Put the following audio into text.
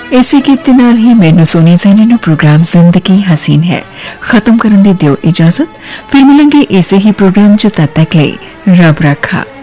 इसी गीत नाल ही मैनू सोनिया सैनी नू प्रोग्राम जिंदगी हसीन है खत्म करन दी दिओ इजाजत। फिर मिलेंगे इसे ही प्रोग्राम च, तद तक ले रब रखा।